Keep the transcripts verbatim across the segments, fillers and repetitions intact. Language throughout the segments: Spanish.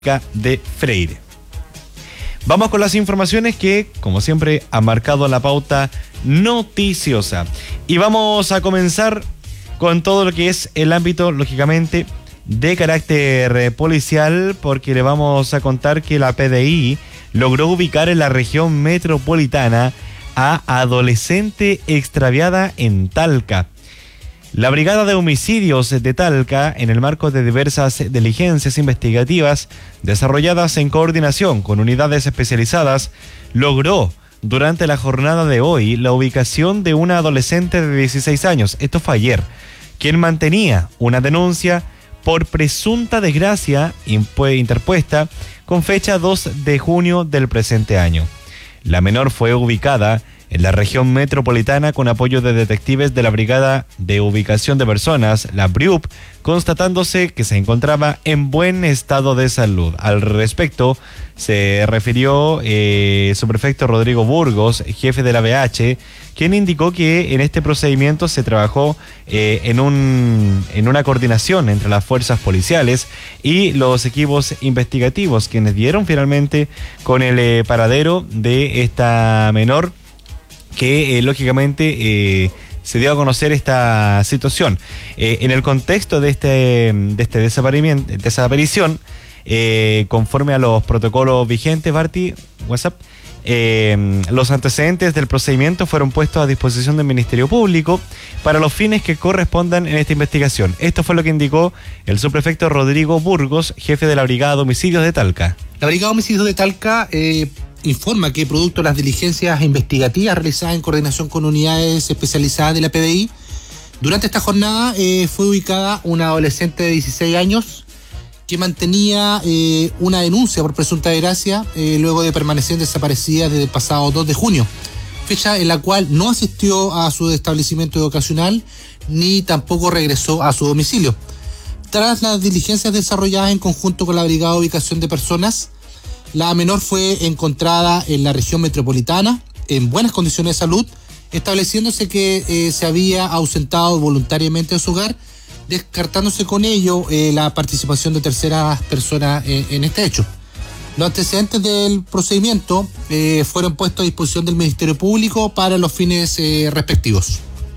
de Freire. Vamos con las informaciones que, como siempre, han marcado la pauta noticiosa. Y vamos a comenzar con todo lo que es el ámbito, lógicamente, de carácter policial, porque le vamos a contar que la P D I logró ubicar en la región metropolitana a adolescente extraviada en Talca. La Brigada de Homicidios de Talca, en el marco de diversas diligencias investigativas desarrolladas en coordinación con unidades especializadas, logró durante la jornada de hoy la ubicación de una adolescente de dieciséis años, esto fue ayer, quien mantenía una denuncia por presunta desgracia interpuesta con fecha dos de junio del presente año. La menor fue ubicada en la región metropolitana con apoyo de detectives de la Brigada de Ubicación de Personas, la B R U P, constatándose que se encontraba en buen estado de salud. Al respecto, se refirió eh, subprefecto Rodrigo Burgos, jefe de la B H, quien indicó que en este procedimiento se trabajó eh, en, un, en una coordinación entre las fuerzas policiales y los equipos investigativos, quienes dieron finalmente con el eh, paradero de esta menor, que eh, lógicamente eh, se dio a conocer esta situación. Eh, en el contexto de este, de este desaparecimiento, desaparición, eh, conforme a los protocolos vigentes, Barty, WhatsApp, eh, los antecedentes del procedimiento fueron puestos a disposición del Ministerio Público para los fines que correspondan en esta investigación. Esto fue lo que indicó el subprefecto Rodrigo Burgos, jefe de la Brigada de Homicidios de Talca. La Brigada de Homicidios de Talca eh... informa que producto de las diligencias investigativas realizadas en coordinación con unidades especializadas de la P D I, durante esta jornada eh, fue ubicada una adolescente de dieciséis años que mantenía eh, una denuncia por presunta desgracia eh, luego de permanecer desaparecida desde el pasado dos de junio, fecha en la cual no asistió a su establecimiento educacional ni tampoco regresó a su domicilio. Tras las diligencias desarrolladas en conjunto con la Brigada de Ubicación de Personas, la menor fue encontrada en la región metropolitana en buenas condiciones de salud, estableciéndose que eh, se había ausentado voluntariamente de su hogar, descartándose con ello eh, la participación de terceras personas en, en este hecho. Los antecedentes del procedimiento eh, fueron puestos a disposición del Ministerio Público para los fines eh, respectivos.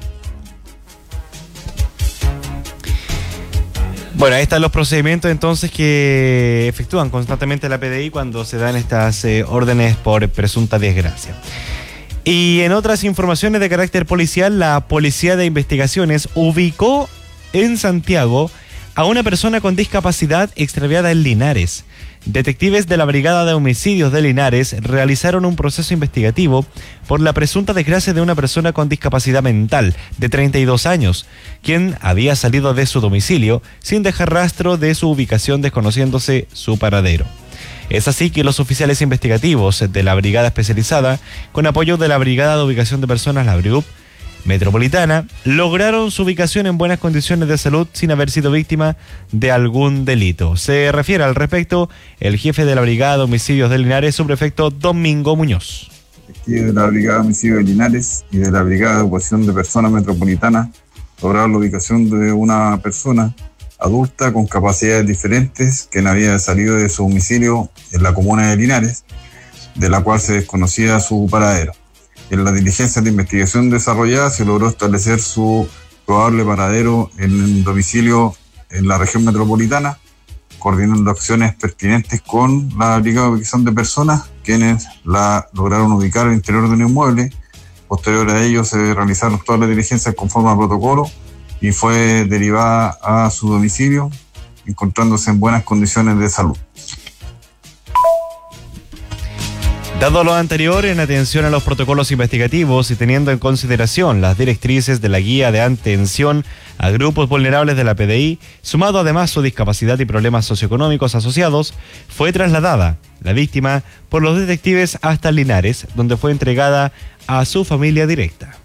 Bueno, ahí están los procedimientos entonces que efectúan constantemente la P D I cuando se dan estas eh, órdenes por presunta desgracia. Y en otras informaciones de carácter policial, la Policía de Investigaciones ubicó en Santiago a una persona con discapacidad extraviada en Linares. Detectives de la Brigada de Homicidios de Linares realizaron un proceso investigativo por la presunta desgracia de una persona con discapacidad mental de treinta y dos años, quien había salido de su domicilio sin dejar rastro de su ubicación, desconociéndose su paradero. Es así que los oficiales investigativos de la Brigada Especializada, con apoyo de la Brigada de Ubicación de Personas, la B R U P, Metropolitana, lograron su ubicación en buenas condiciones de salud sin haber sido víctima de algún delito. Se refiere al respecto el jefe de la Brigada de Homicidios de Linares, subprefecto Domingo Muñoz. De la Brigada de Homicidios de Linares y de la Brigada de Ubicación de Personas Metropolitana lograron la ubicación de una persona adulta con capacidades diferentes que había salido de su domicilio en la comuna de Linares, de la cual se desconocía su paradero. En las diligencias de investigación desarrolladas se logró establecer su probable paradero en un domicilio en la región metropolitana, coordinando acciones pertinentes con la Brigada de Ubicación de Personas, quienes la lograron ubicar al interior de un inmueble. Posterior a ello se realizaron todas las diligencias conforme al protocolo y fue derivada a su domicilio, encontrándose en buenas condiciones de salud. Dado lo anterior, en atención a los protocolos investigativos y teniendo en consideración las directrices de la guía de atención a grupos vulnerables de la P D I, sumado además su discapacidad y problemas socioeconómicos asociados, fue trasladada la víctima por los detectives hasta Linares, donde fue entregada a su familia directa.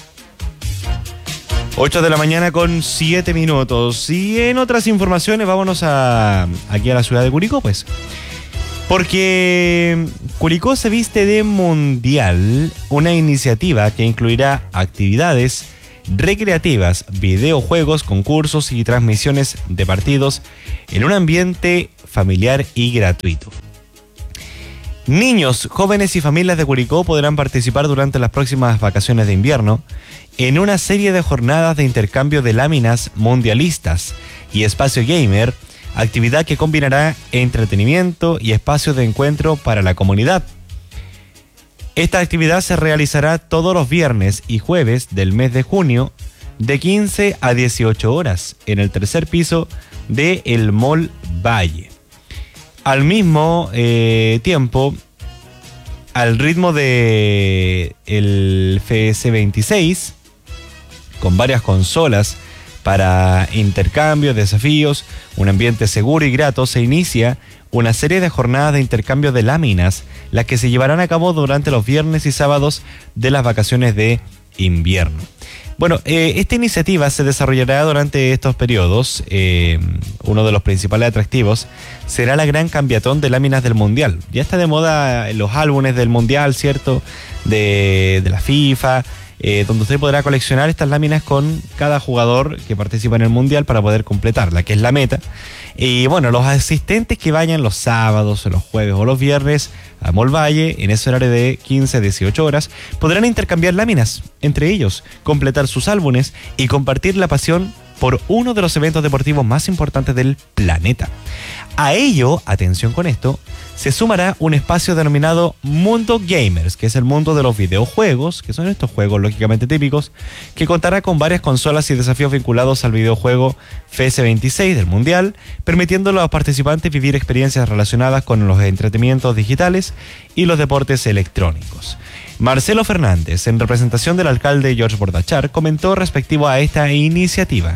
ocho de la mañana con siete minutos. Y en otras informaciones, vámonos a aquí a la ciudad de Curicó, pues. Porque Curicó se viste de mundial, una iniciativa que incluirá actividades recreativas, videojuegos, concursos y transmisiones de partidos en un ambiente familiar y gratuito. Niños, jóvenes y familias de Curicó podrán participar durante las próximas vacaciones de invierno en una serie de jornadas de intercambio de láminas mundialistas y espacio gamer, actividad que combinará entretenimiento y espacios de encuentro para la comunidad. Esta actividad se realizará todos los viernes y jueves del mes de junio de quince a dieciocho horas en el tercer piso de el Mall Valle. Al mismo eh, tiempo, al ritmo de el F S veintiséis, con varias consolas para intercambios, desafíos, un ambiente seguro y grato, se inicia una serie de jornadas de intercambio de láminas, las que se llevarán a cabo durante los viernes y sábados de las vacaciones de invierno. Bueno, eh, esta iniciativa se desarrollará durante estos periodos. Eh, uno de los principales atractivos será la gran cambiatón de láminas del Mundial. Ya está de moda los álbumes del Mundial, ¿cierto? De, de la FIFA, eh, donde usted podrá coleccionar estas láminas con cada jugador que participa en el Mundial para poder completarla, que es la meta. Y bueno, los asistentes que vayan los sábados, los jueves o los viernes a Mall Valle, en ese horario de quince a dieciocho horas, podrán intercambiar láminas entre ellos, completar sus álbumes y compartir la pasión por uno de los eventos deportivos más importantes del planeta. A ello, atención con esto, se sumará un espacio denominado Mundo Gamers, que es el mundo de los videojuegos, que son estos juegos lógicamente típicos, que contará con varias consolas y desafíos vinculados al videojuego F S veintiséis del Mundial, permitiendo a los participantes vivir experiencias relacionadas con los entretenimientos digitales y los deportes electrónicos. Marcelo Fernández, en representación del alcalde George Bordachar, comentó respectivo a esta iniciativa.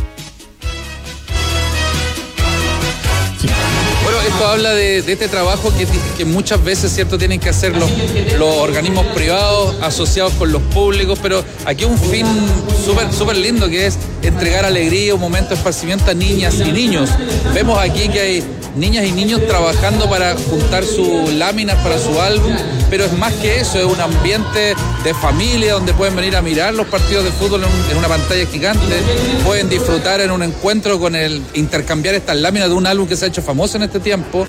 Bueno, esto habla de, de este trabajo que, que muchas veces, ¿cierto?, tienen que hacer los, los organismos privados asociados con los públicos, pero aquí un fin súper súper lindo, que es entregar alegría, un momento de esparcimiento a niñas y niños. Vemos aquí que hay niñas y niños trabajando para juntar sus láminas para su álbum, pero es más que eso, es un ambiente de familia donde pueden venir a mirar los partidos de fútbol en, un, en una pantalla gigante, pueden disfrutar en un encuentro con el intercambiar estas láminas de un álbum que se ha hecho famoso en este tiempo.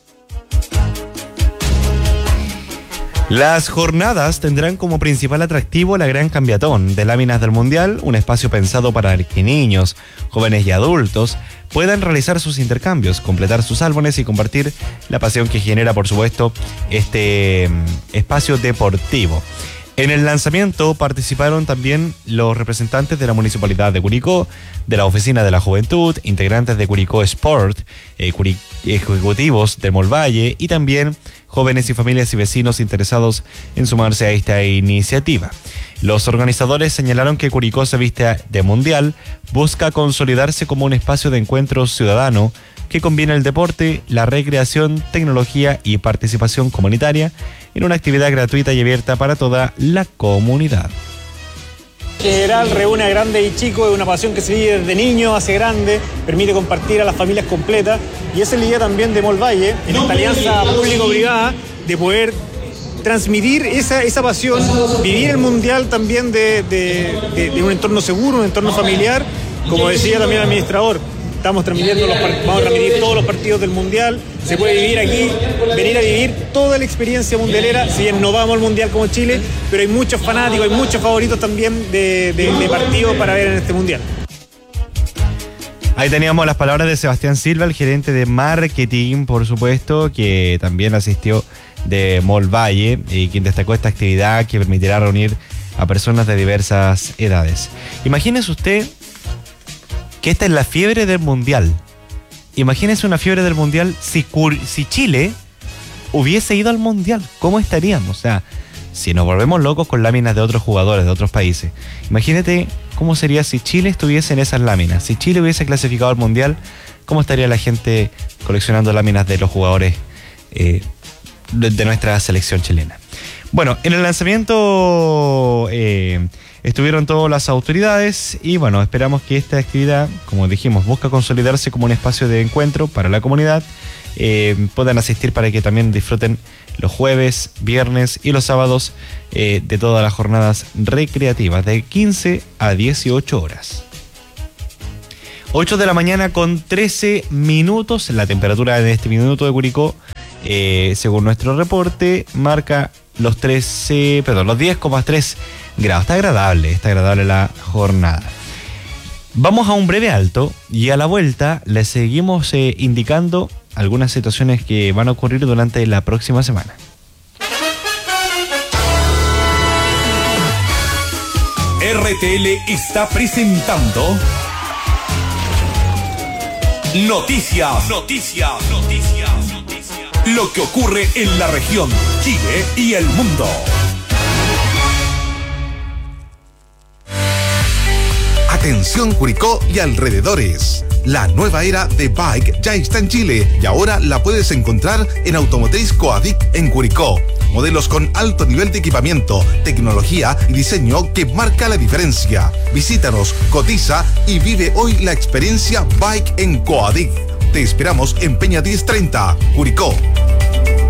Las jornadas tendrán como principal atractivo la gran cambiatón de láminas del Mundial, un espacio pensado para que niños, jóvenes y adultos puedan realizar sus intercambios, completar sus álbumes y compartir la pasión que genera, por supuesto, este espacio deportivo. En el lanzamiento participaron también los representantes de la Municipalidad de Curicó, de la Oficina de la Juventud, integrantes de Curicó Sport, eh, Curi- ejecutivos de Mall Valle y también jóvenes y familias y vecinos interesados en sumarse a esta iniciativa. Los organizadores señalaron que Curicó se viste de mundial, busca consolidarse como un espacio de encuentro ciudadano que combina el deporte, la recreación, tecnología y participación comunitaria en una actividad gratuita y abierta para toda la comunidad. En general reúne a grandes y chicos, es una pasión que se vive desde niño hacia grande, permite compartir a las familias completas y esa es la idea también de Mall Valle, en esta alianza público-privada, de poder transmitir esa, esa pasión, vivir el mundial también de, de, de, de un entorno seguro, un entorno familiar, como decía también el administrador. Estamos transmitiendo los, vamos a transmitir todos los partidos del Mundial, se puede vivir aquí, venir a vivir toda la experiencia mundialera, si bien no vamos al Mundial como Chile, pero hay muchos fanáticos, hay muchos favoritos también de, de, de partidos para ver en este Mundial. Ahí teníamos las palabras de Sebastián Silva, el gerente de marketing, por supuesto, que también asistió de Mall Valle y quien destacó esta actividad que permitirá reunir a personas de diversas edades. Imagínese usted que esta es la fiebre del Mundial. Imagínense una fiebre del Mundial si, si Chile hubiese ido al Mundial. ¿Cómo estaríamos? O sea, si nos volvemos locos con láminas de otros jugadores, de otros países. Imagínate cómo sería si Chile estuviese en esas láminas. Si Chile hubiese clasificado al Mundial, ¿cómo estaría la gente coleccionando láminas de los jugadores eh, de, de nuestra selección chilena? Bueno, en el lanzamiento eh, estuvieron todas las autoridades y bueno, esperamos que esta actividad, como dijimos, busca consolidarse como un espacio de encuentro para la comunidad, eh, puedan asistir para que también disfruten los jueves, viernes y los sábados eh, de todas las jornadas recreativas de quince a dieciocho horas. ocho de la mañana con trece minutos. La temperatura en este minuto de Curicó, eh, según nuestro reporte, marca los trece, perdón, los diez coma tres grados. Está agradable, está agradable la jornada. Vamos a un breve alto y a la vuelta les seguimos eh, indicando algunas situaciones que van a ocurrir durante la próxima semana. R T L está presentando Noticias, Noticias, Noticias, Noticias. Lo que ocurre en la región, Chile y el mundo. Atención Curicó y alrededores. La nueva era de Bike ya está en Chile y ahora la puedes encontrar en Automotriz Coadic en Curicó. Modelos con alto nivel de equipamiento, tecnología y diseño que marca la diferencia. Visítanos, cotiza y vive hoy la experiencia Bike en Coadic. Te esperamos en Peña diez treinta, Curicó.